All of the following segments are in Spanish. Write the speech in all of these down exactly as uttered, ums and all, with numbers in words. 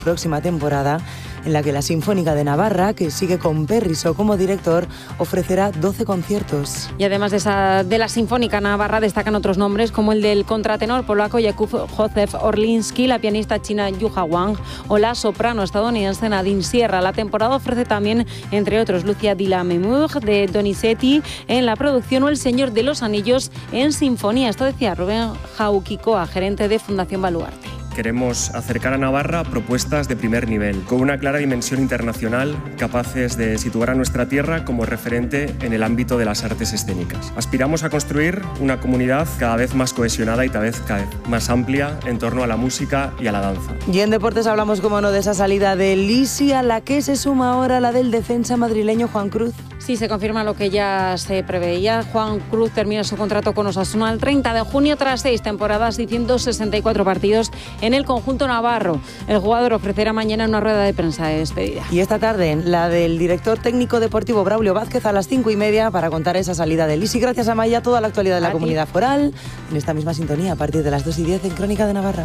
próxima temporada, en la que la Sinfónica de Navarra, que sigue con Perriso como director, ofrecerá doce conciertos. Y además de, esa, de la Sinfónica Navarra destacan otros nombres como el del contratenor polaco Jakub Józef Orliński, la pianista china Yuha Wang o la soprano estadounidense Nadine Sierra. La temporada ofrece también, entre otros, Lucia di Lammermoor de Donizetti en la producción o El Señor de los Anillos en sinfonía. Esto decía Rubén Jauquicoa, gerente de Fundación Baluarte. Queremos acercar a Navarra propuestas de primer nivel, con una clara dimensión internacional, capaces de situar a nuestra tierra como referente en el ámbito de las artes escénicas. Aspiramos a construir una comunidad cada vez más cohesionada y cada vez, cada vez más amplia en torno a la música y a la danza. Y en deportes hablamos, como no, de esa salida de Lisi, a la que se suma ahora la del defensa madrileño Juan Cruz. Sí, se confirma lo que ya se preveía. Juan Cruz termina su contrato con Osasuna el treinta de junio tras seis temporadas y ciento sesenta y cuatro partidos en el conjunto navarro. El jugador ofrecerá mañana una rueda de prensa de despedida. Y esta tarde, la del director técnico deportivo Braulio Vázquez a las cinco y media para contar esa salida de Lisi. Gracias a Maya, toda la actualidad de la a comunidad ti. foral en esta misma sintonía a partir de las dos y diez en Crónica de Navarra.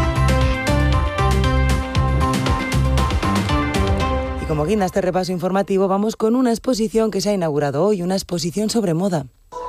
Y como guinda este repaso informativo, vamos con una exposición que se ha inaugurado hoy, una exposición sobre moda.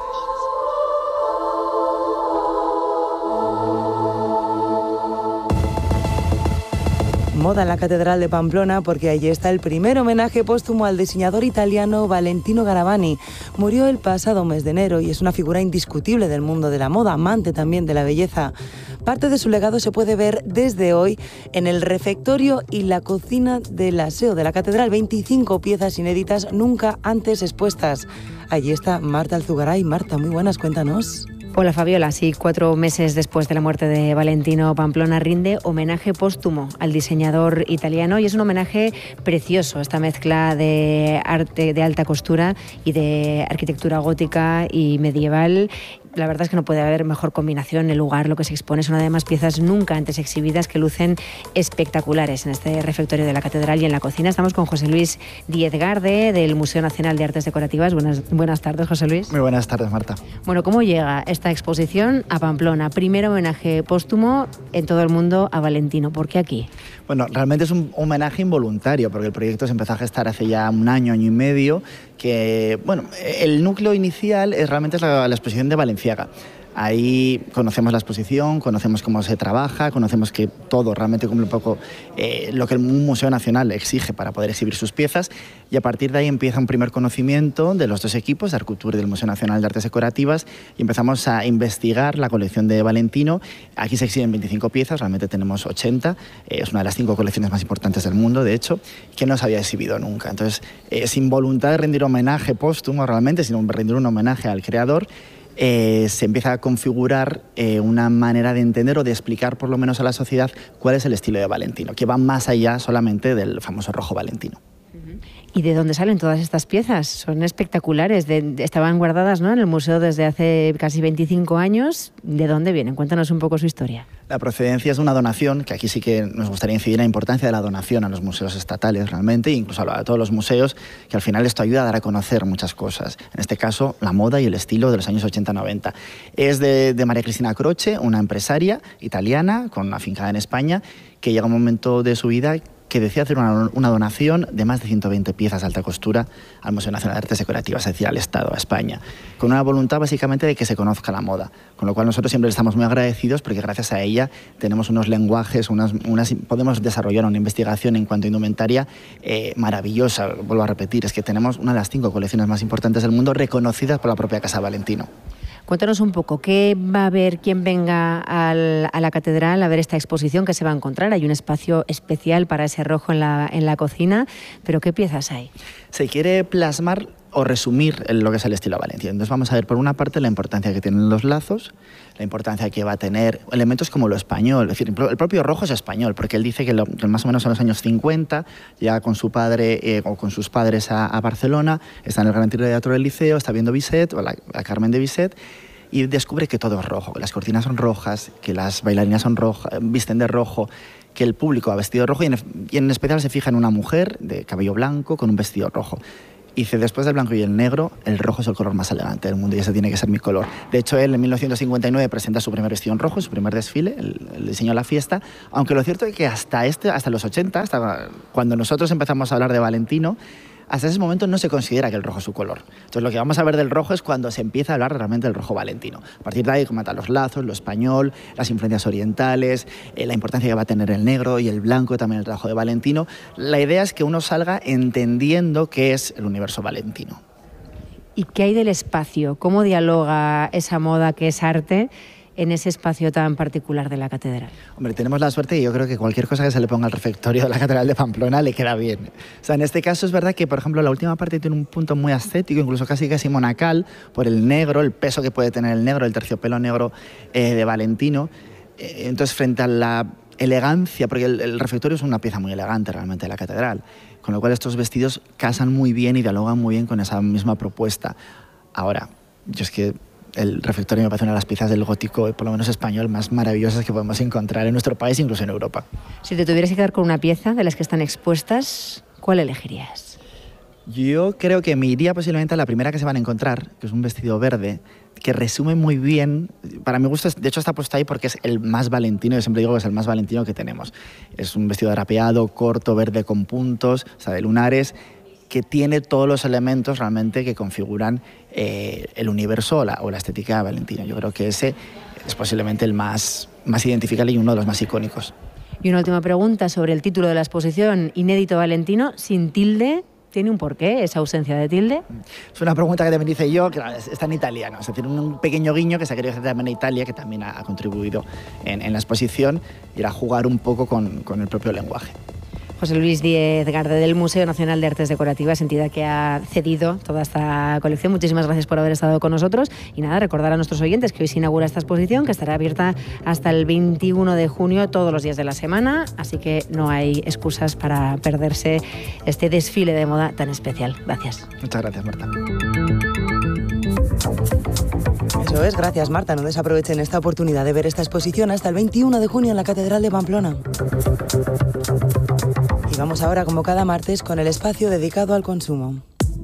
Moda en la Catedral de Pamplona, porque allí está el primer homenaje póstumo al diseñador italiano Valentino Garavani. Murió el pasado mes de enero y es una figura indiscutible del mundo de la moda, amante también de la belleza. Parte de su legado se puede ver desde hoy en el refectorio y la cocina del aseo de la Catedral. veinticinco piezas inéditas nunca antes expuestas. Allí está Marta Alzugaray. Marta, muy buenas, cuéntanos. Hola Fabiola, sí, cuatro meses después de la muerte de Valentino, Pamplona rinde homenaje póstumo al diseñador italiano y es un homenaje precioso, esta mezcla de arte de alta costura y de arquitectura gótica y medieval. La verdad es que no puede haber mejor combinación. El lugar, lo que se expone, son además piezas nunca antes exhibidas que lucen espectaculares en este refectorio de la Catedral y en la cocina. Estamos con José Luis Diezgarde del Museo Nacional de Artes Decorativas. Buenas, buenas tardes, José Luis. Muy buenas tardes, Marta. Bueno, ¿cómo llega esta exposición a Pamplona? Primer homenaje póstumo en todo el mundo a Valentino. ¿Por qué aquí? Bueno, realmente es un homenaje involuntario, porque el proyecto se empezó a gestar hace ya un año, año y medio, que, bueno, el núcleo inicial es realmente la, la exposición de Valenciaga. Ahí conocemos la exposición, conocemos cómo se trabaja, conocemos que todo realmente cumple un poco eh, lo que un museo nacional exige para poder exhibir sus piezas, y a partir de ahí empieza un primer conocimiento de los dos equipos, de Arcultura y del Museo Nacional de Artes Decorativas, y empezamos a investigar la colección de Valentino. Aquí se exhiben veinticinco piezas, realmente tenemos ochenta, eh, es una de las cinco colecciones más importantes del mundo, de hecho, que no se había exhibido nunca. Entonces, eh, sin voluntad de rendir homenaje póstumo realmente, sino rendir un homenaje al creador, Eh, se empieza a configurar eh, una manera de entender o de explicar por lo menos a la sociedad cuál es el estilo de Valentino, que va más allá solamente del famoso rojo Valentino. ¿Y de dónde salen todas estas piezas? Son espectaculares, de, de, estaban guardadas, ¿no?, en el museo desde hace casi veinticinco años. ¿De dónde vienen? Cuéntanos un poco su historia. La procedencia es de una donación, que aquí sí que nos gustaría incidir en la importancia de la donación a los museos estatales realmente, e incluso a todos los museos, que al final esto ayuda a dar a conocer muchas cosas. En este caso, la moda y el estilo de los años ochenta noventa. Es de, de María Cristina Croce, una empresaria italiana con una finca en España, que llega un momento de su vida que decía hacer una, una donación de más de ciento veinte piezas de alta costura al Museo Nacional de Artes Decorativas, es decir, al Estado, a España, con una voluntad básicamente de que se conozca la moda, con lo cual nosotros siempre estamos muy agradecidos porque gracias a ella tenemos unos lenguajes, unas, unas, podemos desarrollar una investigación en cuanto a indumentaria eh, maravillosa. Vuelvo a repetir, es que tenemos una de las cinco colecciones más importantes del mundo reconocidas por la propia Casa Valentino. Cuéntanos un poco, ¿qué va a haber quien venga al, a la catedral a ver esta exposición? ¿Qué se va a encontrar? Hay un espacio especial para ese rojo en la, en la cocina, pero ¿qué piezas hay? Se quiere plasmar o resumir lo que es el estilo Valentino. Entonces vamos a ver por una parte la importancia que tienen los lazos, la importancia que va a tener elementos como lo español. Es decir, el propio rojo es español, porque él dice que, lo, que más o menos en los años cincuenta llega con su padre eh, o con sus padres a, a Barcelona, está en el Gran Teatro del Liceo, está viendo Bizet, o la, la Carmen de Bizet, y descubre que todo es rojo, que las cortinas son rojas, que las bailarinas son rojas, visten de rojo, que el público va vestido de rojo, y en, y en especial se fija en una mujer de cabello blanco con un vestido rojo. Y dice, después del blanco y el negro, el rojo es el color más elegante del mundo y ese tiene que ser mi color. De hecho, él en mil novecientos cincuenta y nueve presenta su primer vestido en rojo, su primer desfile, el, el diseño de la fiesta, aunque lo cierto es que hasta, este, hasta los ochenta, hasta cuando nosotros empezamos a hablar de Valentino, hasta ese momento no se considera que el rojo es su color. Entonces lo que vamos a ver del rojo es cuando se empieza a hablar realmente del rojo valentino. A partir de ahí comentan los lazos, lo español, las influencias orientales, eh, la importancia que va a tener el negro y el blanco, también el trabajo de Valentino. La idea es que uno salga entendiendo qué es el universo valentino. ¿Y qué hay del espacio? ¿Cómo dialoga esa moda que es arte en ese espacio tan particular de la catedral? Hombre, tenemos la suerte y yo creo que cualquier cosa que se le ponga al refectorio de la catedral de Pamplona le queda bien. O sea, en este caso es verdad que, por ejemplo, la última parte tiene un punto muy ascético, incluso casi casi monacal, por el negro, el peso que puede tener el negro, el terciopelo negro eh, de Valentino. Eh, entonces, frente a la elegancia, porque el, el refectorio es una pieza muy elegante realmente de la catedral, con lo cual estos vestidos casan muy bien y dialogan muy bien con esa misma propuesta. Ahora, yo es que el refectorio me parece una de las piezas del gótico, por lo menos español, más maravillosas que podemos encontrar en nuestro país, incluso en Europa. Si te tuvieras que quedar con una pieza de las que están expuestas, ¿cuál elegirías? Yo creo que me iría posiblemente a la primera que se van a encontrar, que es un vestido verde, que resume muy bien, para mi gusto, de hecho está puesto ahí porque es el más valentino, yo siempre digo que es el más valentino que tenemos. Es un vestido drapeado, corto, verde con puntos, o sea, de lunares, que tiene todos los elementos realmente que configuran eh, el universo o la, o la estética de Valentino. Yo creo que ese es posiblemente el más, más identificable y uno de los más icónicos. Y una última pregunta sobre el título de la exposición, Inédito Valentino, sin tilde. ¿Tiene un porqué esa ausencia de tilde? Es una pregunta que también hice yo, que está en italiano. Es decir, un pequeño guiño que se ha querido hacer también en Italia, que también ha, ha contribuido en, en la exposición, y era jugar un poco con, con el propio lenguaje. José Luis Díez Garde, del Museo Nacional de Artes Decorativas, entidad que ha cedido toda esta colección. Muchísimas gracias por haber estado con nosotros. Y nada, recordar a nuestros oyentes que hoy se inaugura esta exposición, que estará abierta hasta el veintiuno de junio, todos los días de la semana. Así que no hay excusas para perderse este desfile de moda tan especial. Gracias. Muchas gracias, Marta. Eso es, gracias, Marta. No desaprovechen esta oportunidad de ver esta exposición hasta el veintiuno de junio en la Catedral de Pamplona. Y vamos ahora, como cada martes, con el espacio dedicado al consumo.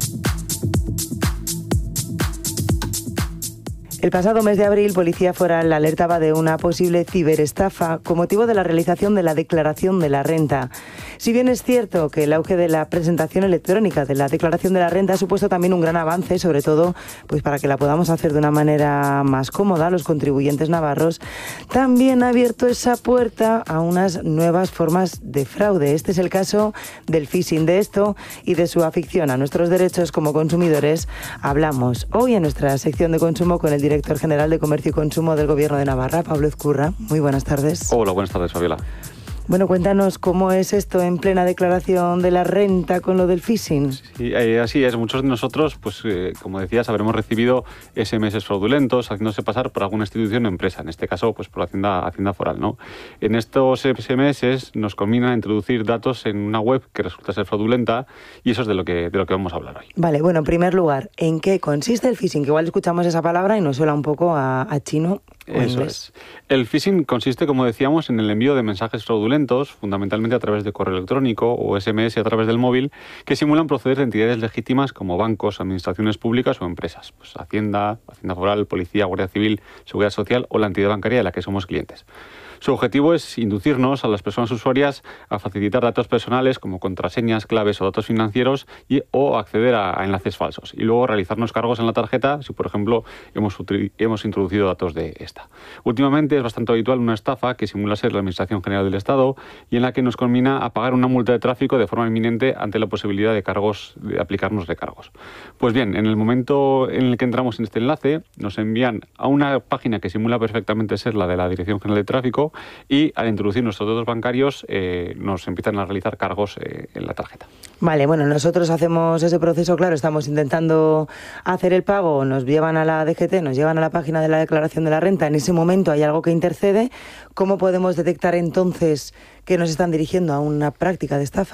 El pasado mes de abril, Policía Foral alertaba de una posible ciberestafa con motivo de la realización de la declaración de la renta. Si bien es cierto que el auge de la presentación electrónica de la declaración de la renta ha supuesto también un gran avance, sobre todo pues para que la podamos hacer de una manera más cómoda los contribuyentes navarros, también ha abierto esa puerta a unas nuevas formas de fraude. Este es el caso del phishing. De esto y de su afición a nuestros derechos como consumidores hablamos hoy en nuestra sección de consumo con el director general de Comercio y Consumo del Gobierno de Navarra, Pablo Ezcurra. Muy buenas tardes. Hola, buenas tardes, Fabiola. Bueno, cuéntanos cómo es esto en plena declaración de la renta con lo del phishing. Sí, eh, así es. Muchos de nosotros, pues eh, como decías, habremos recibido ese eme ese fraudulentos haciéndose pasar por alguna institución o empresa, en este caso, pues por Hacienda, Hacienda Foral, ¿no? En estos ese eme ese nos conviene a introducir datos en una web que resulta ser fraudulenta y eso es de lo que de lo que vamos a hablar hoy. Vale, bueno, en primer lugar, ¿en qué consiste el phishing? Que igual escuchamos esa palabra y nos suena un poco a, a chino o Eso inglés. es. El phishing consiste, como decíamos, en el envío de mensajes fraudulentos, fundamentalmente a través de correo electrónico o ese eme ese a través del móvil, que simulan proceder de entidades legítimas como bancos, administraciones públicas o empresas. Pues Hacienda, Hacienda Foral, Policía, Guardia Civil, Seguridad Social o la entidad bancaria de la que somos clientes. Su objetivo es inducirnos a las personas usuarias a facilitar datos personales como contraseñas, claves o datos financieros y, o acceder a, a enlaces falsos y luego realizarnos cargos en la tarjeta si, por ejemplo, hemos, hemos introducido datos de esta. Últimamente es bastante habitual una estafa que simula ser la Administración General del Estado y en la que nos conmina a pagar una multa de tráfico de forma inminente ante la posibilidad de cargos, de aplicarnos recargos. Pues bien, en el momento en el que entramos en este enlace, nos envían a una página que simula perfectamente ser la de la Dirección General de Tráfico y al introducir nuestros datos bancarios eh, nos empiezan a realizar cargos eh, en la tarjeta. Vale, bueno, nosotros hacemos ese proceso, claro, estamos intentando hacer el pago, nos llevan a la D G T, nos llevan a la página de la declaración de la renta, en ese momento hay algo que intercede. ¿Cómo podemos detectar entonces que nos están dirigiendo a una práctica de estafa?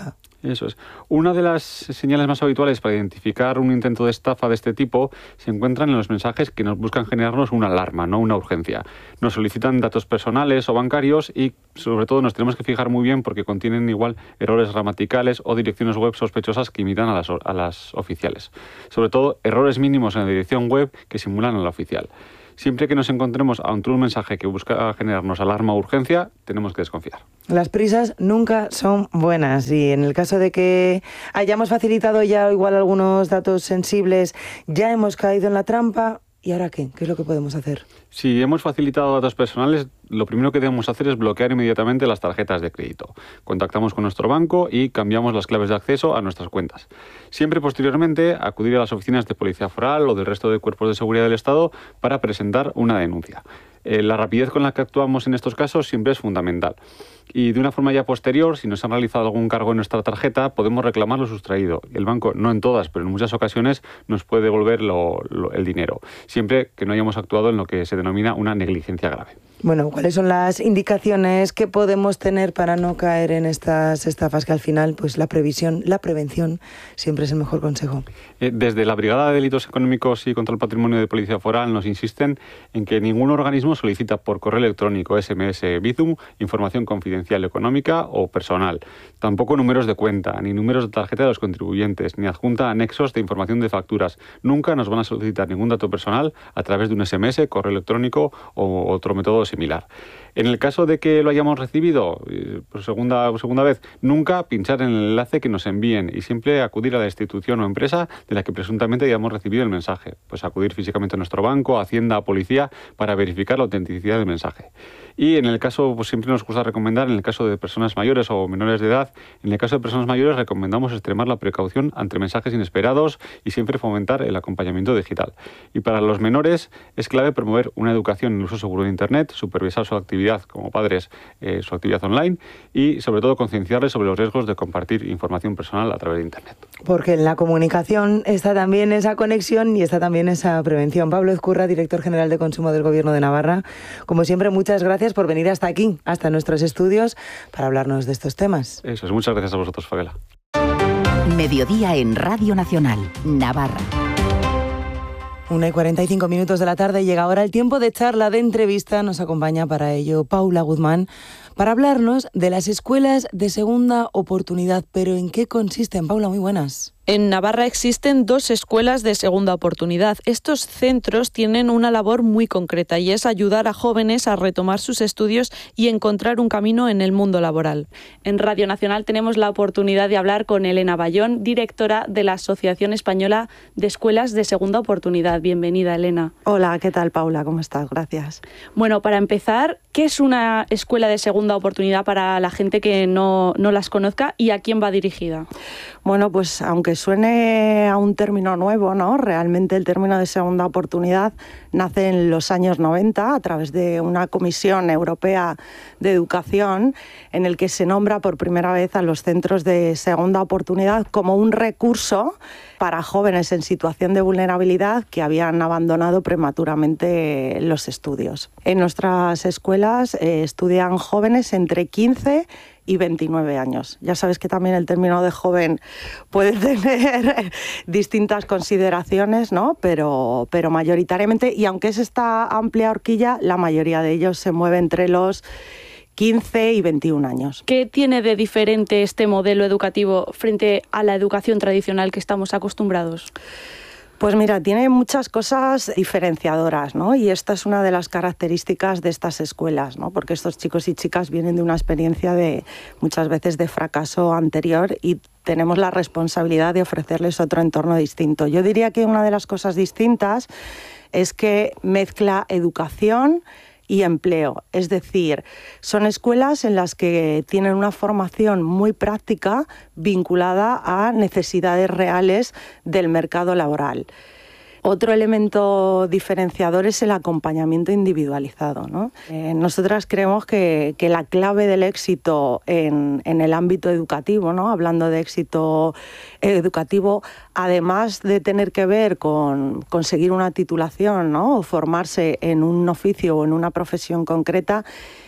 Eso es. Una de las señales más habituales para identificar un intento de estafa de este tipo se encuentran en los mensajes que nos buscan generarnos una alarma, no una urgencia. Nos solicitan datos personales o bancarios y sobre todo nos tenemos que fijar muy bien porque contienen igual errores gramaticales o direcciones web sospechosas que imitan a las, a las oficiales. Sobre todo errores mínimos en la dirección web que simulan a la oficial. Siempre que nos encontremos ante un mensaje que busca generarnos alarma o urgencia, tenemos que desconfiar. Las prisas nunca son buenas y en el caso de que hayamos facilitado ya igual algunos datos sensibles, ya hemos caído en la trampa. ¿Y ahora qué? ¿Qué es lo que podemos hacer? Si hemos facilitado datos personales, lo primero que debemos hacer es bloquear inmediatamente las tarjetas de crédito. Contactamos con nuestro banco y cambiamos las claves de acceso a nuestras cuentas. Siempre posteriormente acudir a las oficinas de Policía Foral o del resto de cuerpos de seguridad del Estado para presentar una denuncia. Eh, la rapidez con la que actuamos en estos casos siempre es fundamental. Y de una forma ya posterior, si nos han realizado algún cargo en nuestra tarjeta, podemos reclamar lo sustraído. El banco, no en todas, pero en muchas ocasiones, nos puede devolver lo, lo, el dinero, siempre que no hayamos actuado en lo que se denomina una negligencia grave. Bueno, ¿cuáles son las indicaciones que podemos tener para no caer en estas estafas? Que al final, pues la previsión, la prevención siempre es el mejor consejo. Eh, desde la Brigada de Delitos Económicos y contra el Patrimonio de Policía Foral nos insisten en que ningún organismo solicita por correo electrónico, S M S, Bizum, información confidencial económica o personal. Tampoco números de cuenta, ni números de tarjeta de los contribuyentes, ni adjunta anexos de información de facturas. Nunca nos van a solicitar ningún dato personal a través de un S M S, correo electrónico o otro método similar. En el caso de que lo hayamos recibido por segunda, por segunda vez, nunca pinchar en el enlace que nos envíen y siempre acudir a la institución o empresa de la que presuntamente hayamos recibido el mensaje. Pues acudir físicamente a nuestro banco, Hacienda, Policía, para verificar la autenticidad del mensaje. Y en el caso, pues siempre nos gusta recomendar, en el caso de personas mayores o menores de edad, en el caso de personas mayores recomendamos extremar la precaución ante mensajes inesperados y siempre fomentar el acompañamiento digital. Y para los menores es clave promover una educación en el uso seguro de Internet, supervisar su actividad como padres, eh, su actividad online y sobre todo concienciarles sobre los riesgos de compartir información personal a través de Internet. Porque en la comunicación está también esa conexión y está también esa prevención. Pablo Ezcurra, director general de Consumo del Gobierno de Navarra, como siempre, muchas gracias por venir hasta aquí, hasta nuestros estudios, para hablarnos de estos temas. Eso es, muchas gracias a vosotros, Fabela. Mediodía en Radio Nacional, Navarra. Una y cuarenta y cinco minutos de la tarde, llega ahora el tiempo de charla, de entrevista. Nos acompaña para ello Paula Guzmán, para hablarnos de las escuelas de segunda oportunidad. ¿Pero en qué consisten, Paula? Muy buenas. En Navarra existen dos escuelas de segunda oportunidad. Estos centros tienen una labor muy concreta y es ayudar a jóvenes a retomar sus estudios y encontrar un camino en el mundo laboral. En Radio Nacional tenemos la oportunidad de hablar con Elena Bayón, directora de la Asociación Española de Escuelas de Segunda Oportunidad. Bienvenida, Elena. Hola, ¿qué tal, Paula? ¿Cómo estás? Gracias. Bueno, para empezar, ¿qué es una escuela de segunda oportunidad para la gente que no, no las conozca y a quién va dirigida? Bueno, pues aunque suene a un término nuevo, ¿no? Realmente el término de segunda oportunidad nace en los años noventa a través de una Comisión Europea de Educación en el que se nombra por primera vez a los centros de segunda oportunidad como un recurso para jóvenes en situación de vulnerabilidad que habían abandonado prematuramente los estudios. En nuestras escuelas eh, estudian jóvenes entre quince y veintinueve años. Ya sabes que también el término de joven puede tener distintas consideraciones, ¿no? Pero, pero mayoritariamente, y aunque es esta amplia horquilla, la mayoría de ellos se mueve entre los quince y veintiún años. ¿Qué tiene de diferente este modelo educativo frente a la educación tradicional que estamos acostumbrados? Pues mira, tiene muchas cosas diferenciadoras, ¿no? Y esta es una de las características de estas escuelas, ¿no? Porque estos chicos y chicas vienen de una experiencia de muchas veces de fracaso anterior y tenemos la responsabilidad de ofrecerles otro entorno distinto. Yo diría que una de las cosas distintas es que mezcla educación y empleo, es decir, son escuelas en las que tienen una formación muy práctica vinculada a necesidades reales del mercado laboral. Otro elemento diferenciador es el acompañamiento individualizado, ¿no? Eh, nosotras creemos que, que la clave del éxito en, en el ámbito educativo, ¿no? Hablando de éxito educativo, además de tener que ver con conseguir una titulación, ¿no? O formarse en un oficio o en una profesión concreta,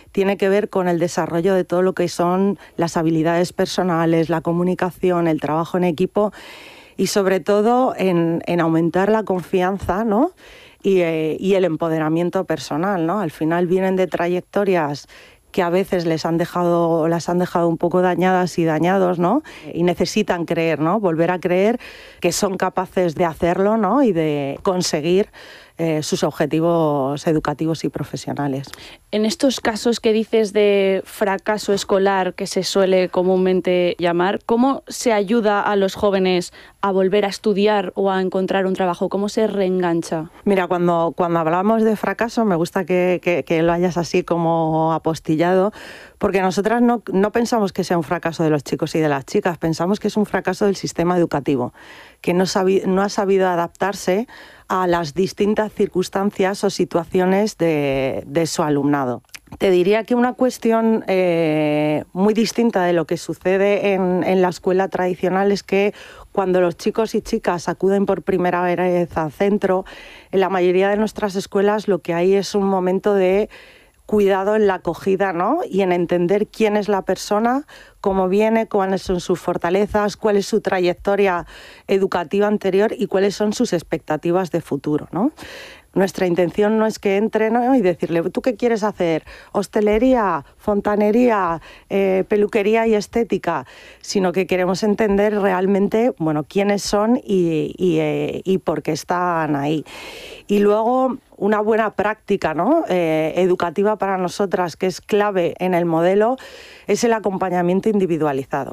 tiene que ver con el desarrollo de todo lo que son las habilidades personales, la comunicación, el trabajo en equipo y sobre todo en, en aumentar la confianza, ¿no? y, eh, y el empoderamiento personal, ¿no? Al final vienen de trayectorias que a veces les han dejado, las han dejado un poco dañadas y dañados, ¿no? Y necesitan creer, ¿no? Volver a creer que son capaces de hacerlo, ¿no? Y de conseguir eh, sus objetivos educativos y profesionales. En estos casos que dices de fracaso escolar, que se suele comúnmente llamar, ¿cómo se ayuda a los jóvenes a volver a estudiar o a encontrar un trabajo? ¿Cómo se reengancha? Mira, cuando, cuando hablamos de fracaso, me gusta que, que, que lo hayas así como apostillado, porque nosotras no, no pensamos que sea un fracaso de los chicos y de las chicas, pensamos que es un fracaso del sistema educativo, que no, sabi, no ha sabido adaptarse a las distintas circunstancias o situaciones de, de su alumnado. Te diría que una cuestión eh, muy distinta de lo que sucede en, en la escuela tradicional es que cuando los chicos y chicas acuden por primera vez al centro, en la mayoría de nuestras escuelas lo que hay es un momento de cuidado en la acogida, ¿no? Y en entender quién es la persona, cómo viene, cuáles son sus fortalezas, cuál es su trayectoria educativa anterior y cuáles son sus expectativas de futuro, ¿no? Nuestra intención no es que entre, ¿no? Y decirle, ¿tú qué quieres hacer? Hostelería, fontanería, eh, peluquería y estética, sino que queremos entender realmente, bueno, quiénes son y, y, eh, y por qué están ahí. Y luego una buena práctica, ¿no? eh, educativa para nosotras, que es clave en el modelo, es el acompañamiento individualizado.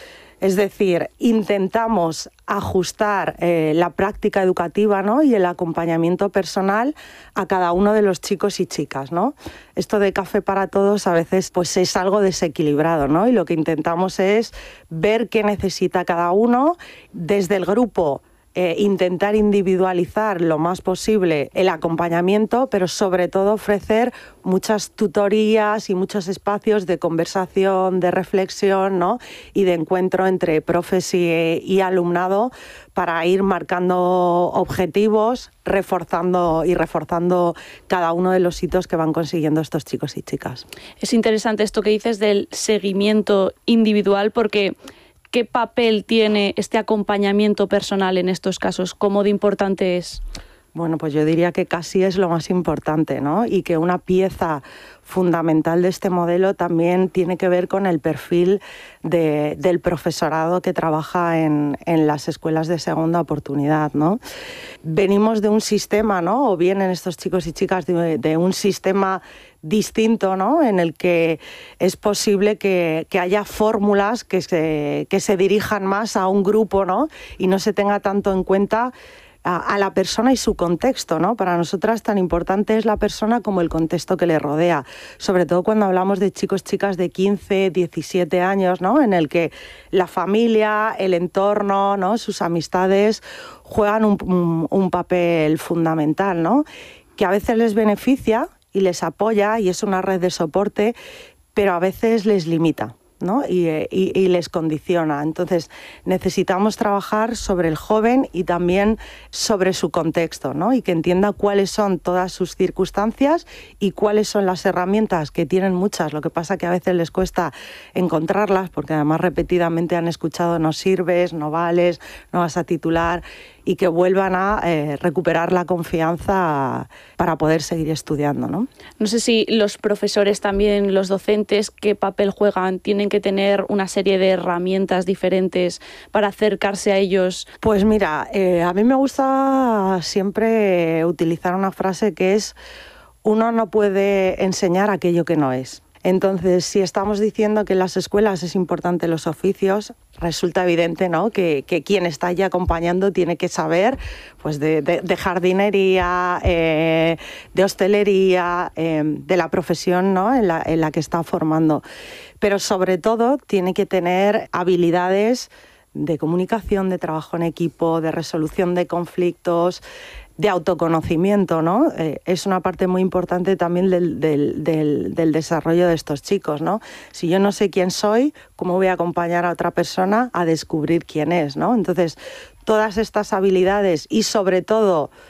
Es decir, intentamos ajustar eh, la práctica educativa, ¿no? Y el acompañamiento personal a cada uno de los chicos y chicas, ¿no? Esto de café para todos a veces pues, es algo desequilibrado, ¿no? Y lo que intentamos es ver qué necesita cada uno desde el grupo. Eh, intentar individualizar lo más posible el acompañamiento, pero sobre todo ofrecer muchas tutorías y muchos espacios de conversación, de reflexión, ¿no? Y de encuentro entre profes y, y alumnado para ir marcando objetivos, reforzando y reforzando cada uno de los hitos que van consiguiendo estos chicos y chicas. Es interesante esto que dices del seguimiento individual, porque ¿qué papel tiene este acompañamiento personal en estos casos? ¿Cómo de importante es? Bueno, pues yo diría que casi es lo más importante, ¿no? Y que una pieza fundamental de este modelo también tiene que ver con el perfil de, del profesorado que trabaja en, en las escuelas de segunda oportunidad, ¿no? Venimos de un sistema, ¿no? O vienen estos chicos y chicas de, de un sistema distinto, ¿no? En el que es posible que, que haya fórmulas que se, que se dirijan más a un grupo, ¿no? Y no se tenga tanto en cuenta a, a la persona y su contexto, ¿no? Para nosotras tan importante es la persona como el contexto que le rodea, sobre todo cuando hablamos de chicos, chicas de quince, diecisiete años, ¿no? En el que la familia, el entorno, ¿no? Sus amistades juegan un, un, un papel fundamental, ¿no? Que a veces les beneficia y les apoya y es una red de soporte, pero a veces les limita, ¿no? y, y, y les condiciona. Entonces necesitamos trabajar sobre el joven y también sobre su contexto, ¿no? Y que entienda cuáles son todas sus circunstancias y cuáles son las herramientas, que tienen muchas, lo que pasa que a veces les cuesta encontrarlas porque además repetidamente han escuchado no sirves, no vales, no vas a titular, y que vuelvan a eh, recuperar la confianza para poder seguir estudiando, ¿no? No sé si los profesores también, los docentes, ¿qué papel juegan? ¿Tienen que tener una serie de herramientas diferentes para acercarse a ellos? Pues mira, eh, a mí me gusta siempre utilizar una frase que es: uno no puede enseñar aquello que no es. Entonces, si estamos diciendo que en las escuelas es importante los oficios, resulta evidente, ¿no? que, que quien está allí acompañando tiene que saber pues, de, de, de jardinería, eh, de hostelería, eh, de la profesión, ¿no? en, la, en la que está formando. Pero sobre todo tiene que tener habilidades de comunicación, de trabajo en equipo, de resolución de conflictos, de autoconocimiento, ¿no? Eh, es una parte muy importante también del, del, del, del desarrollo de estos chicos, ¿no? Si yo no sé quién soy, ¿cómo voy a acompañar a otra persona a descubrir quién es, ¿no? Entonces, todas estas habilidades y sobre todo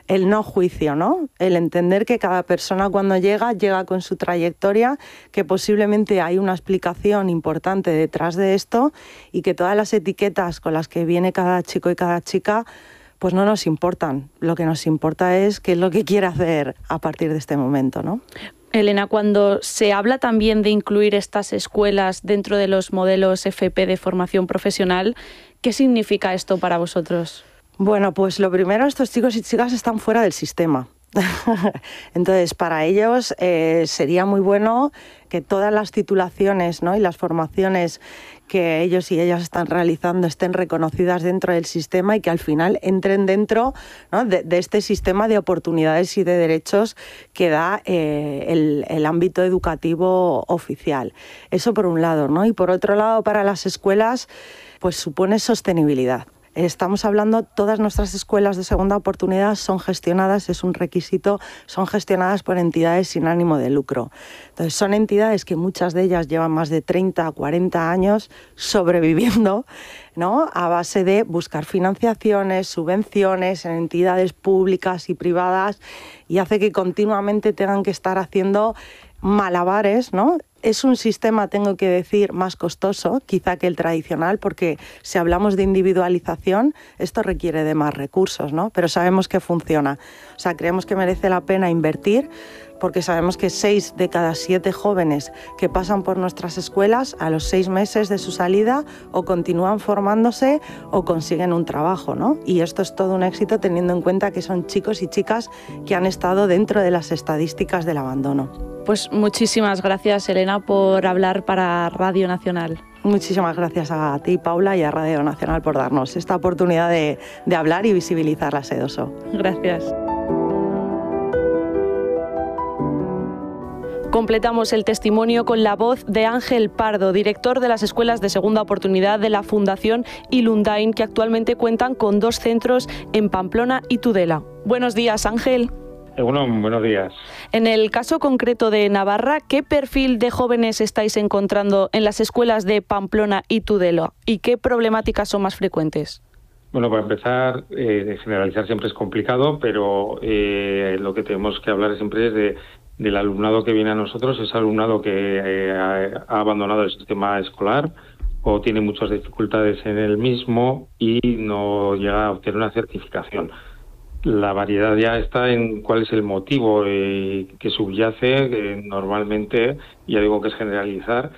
el no juicio, ¿no? El entender que cada persona cuando llega, llega con su trayectoria, que posiblemente hay una explicación importante detrás de esto y que todas las etiquetas con las que viene cada chico y cada chica pues no nos importan. Lo que nos importa es qué es lo que quiere hacer a partir de este momento, ¿no? Elena, cuando se habla también de incluir estas escuelas dentro de los modelos F P de formación profesional, ¿qué significa esto para vosotros? Bueno, pues lo primero, estos chicos y chicas están fuera del sistema. Entonces, para ellos eh, sería muy bueno que todas las titulaciones, ¿no?, y las formaciones que ellos y ellas están realizando estén reconocidas dentro del sistema y que al final entren dentro, ¿no?, de, de este sistema de oportunidades y de derechos que da eh, el, el ámbito educativo oficial. Eso por un lado, ¿no? Y por otro lado, para las escuelas, pues supone sostenibilidad. Estamos hablando, todas nuestras escuelas de segunda oportunidad son gestionadas, es un requisito, son gestionadas por entidades sin ánimo de lucro. Entonces son entidades que muchas de ellas llevan más de treinta, cuarenta años sobreviviendo, ¿no?, a base de buscar financiaciones, subvenciones en entidades públicas y privadas, y hace que continuamente tengan que estar haciendo malabares, ¿no? Es un sistema, tengo que decir, más costoso quizá que el tradicional, porque si hablamos de individualización, esto requiere de más recursos, ¿no? Pero sabemos que funciona. O sea, creemos que merece la pena invertir, porque sabemos que seis de cada siete jóvenes que pasan por nuestras escuelas, a los seis meses de su salida, o continúan formándose o consiguen un trabajo, ¿no? Y esto es todo un éxito teniendo en cuenta que son chicos y chicas que han estado dentro de las estadísticas del abandono. Pues muchísimas gracias, Elena, por hablar para Radio Nacional. Muchísimas gracias a ti, Paula, y a Radio Nacional por darnos esta oportunidad de, de hablar y visibilizar la SEDOSO. Gracias. Completamos el testimonio con la voz de Ángel Pardo, director de las escuelas de segunda oportunidad de la Fundación Ilundain, que actualmente cuentan con dos centros en Pamplona y Tudela. Buenos días, Ángel. Bueno, buenos días. En el caso concreto de Navarra, ¿qué perfil de jóvenes estáis encontrando en las escuelas de Pamplona y Tudela? ¿Y qué problemáticas son más frecuentes? Bueno, para empezar, eh, generalizar siempre es complicado, pero eh, lo que tenemos que hablar siempre es de, del alumnado que viene a nosotros, ese alumnado que eh, ha, ha abandonado el sistema escolar o tiene muchas dificultades en el mismo y no llega a obtener una certificación. La variedad ya está en cuál es el motivo eh, que subyace, que normalmente, ya digo que es generalizar,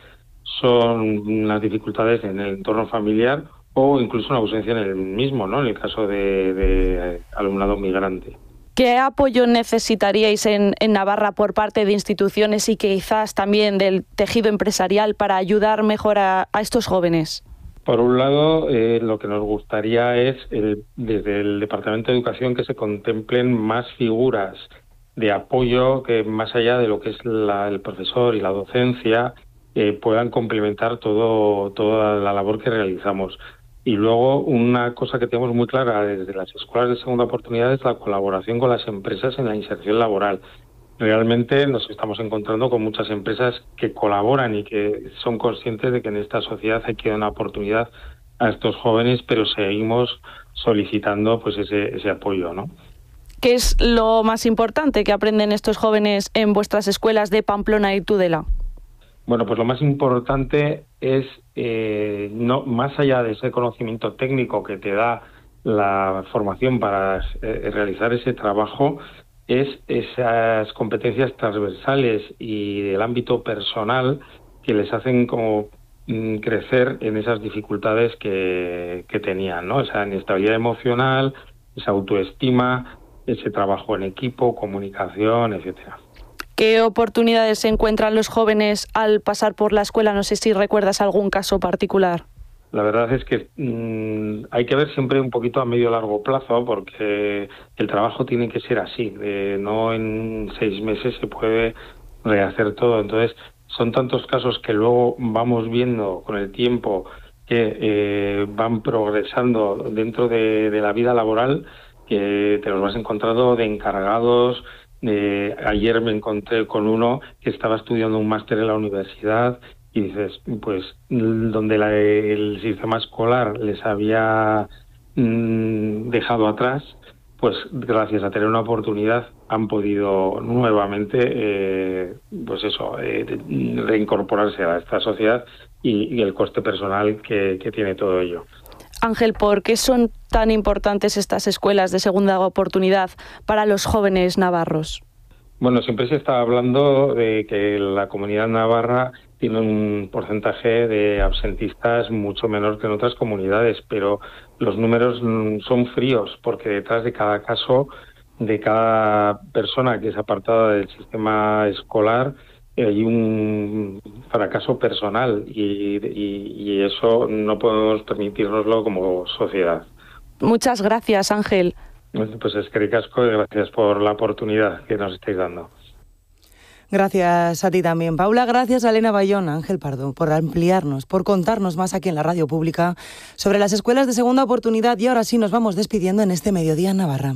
son las dificultades en el entorno familiar o incluso una ausencia en el mismo, ¿no?, en el caso de, de alumnado migrante. ¿Qué apoyo necesitaríais en, en Navarra por parte de instituciones y quizás también del tejido empresarial para ayudar mejor a, a estos jóvenes? Por un lado, eh, lo que nos gustaría es, el, desde el Departamento de Educación, que se contemplen más figuras de apoyo que, más allá de lo que es la, el profesor y la docencia, eh, puedan complementar todo, toda la labor que realizamos. Y luego, una cosa que tenemos muy clara desde las escuelas de segunda oportunidad es la colaboración con las empresas en la inserción laboral. Realmente nos estamos encontrando con muchas empresas que colaboran y que son conscientes de que en esta sociedad hay que dar una oportunidad a estos jóvenes, pero seguimos solicitando pues ese, ese apoyo, ¿no? ¿Qué es lo más importante que aprenden estos jóvenes en vuestras escuelas de Pamplona y Tudela? Bueno, pues lo más importante es, eh, no más allá de ese conocimiento técnico que te da la formación para eh, realizar ese trabajo, es esas competencias transversales y del ámbito personal que les hacen como mm, crecer en esas dificultades que, que tenían, ¿no? Esa inestabilidad emocional, esa autoestima, ese trabajo en equipo, comunicación, etcétera. ¿Qué oportunidades se encuentran los jóvenes al pasar por la escuela? No sé si recuerdas algún caso particular. La verdad es que mmm, hay que ver siempre un poquito a medio largo plazo, porque el trabajo tiene que ser así, eh, no en seis meses se puede rehacer todo. Entonces son tantos casos que luego vamos viendo con el tiempo que eh, van progresando dentro de, de la vida laboral, que te los vas encontrando de encargados. Eh, ayer me encontré con uno que estaba estudiando un máster en la universidad y dices, pues donde la, el sistema escolar les había mmm, dejado atrás, pues gracias a tener una oportunidad han podido nuevamente, eh, pues eso, eh, reincorporarse a esta sociedad y, y el coste personal que, que tiene todo ello. Ángel, ¿por qué son tan importantes estas escuelas de segunda oportunidad para los jóvenes navarros? Bueno, siempre se está hablando de que la comunidad navarra tiene un porcentaje de absentistas mucho menor que en otras comunidades, pero los números son fríos, porque detrás de cada caso, de cada persona que es apartada del sistema escolar, hay un fracaso personal y, y, y eso no podemos permitirnoslo como sociedad. Muchas gracias, Ángel. Pues es que ricasco y gracias por la oportunidad que nos estáis dando. Gracias a ti también, Paula. Gracias a Elena Bayón, Ángel Pardo, por ampliarnos, por contarnos más aquí en la radio pública sobre las escuelas de segunda oportunidad. Y ahora sí nos vamos despidiendo en este Mediodía en Navarra.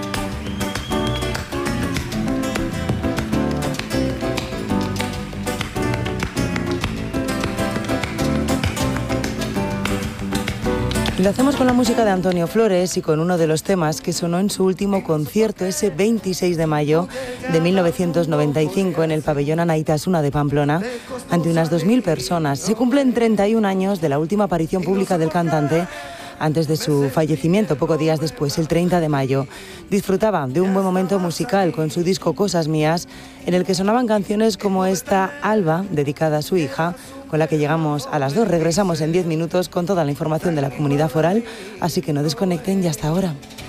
Lo hacemos con la música de Antonio Flores y con uno de los temas que sonó en su último concierto ese veintiséis de mayo de mil novecientos noventa y cinco en el pabellón Anaitasuna de Pamplona, ante unas dos mil personas. Se cumplen treinta y un años de la última aparición pública del cantante antes de su fallecimiento, pocos días después, el treinta de mayo. Disfrutaba de un buen momento musical con su disco Cosas Mías, en el que sonaban canciones como esta Alba, dedicada a su hija, con la que llegamos a las dos. Regresamos en diez minutos con toda la información de la comunidad foral, así que no desconecten y hasta ahora.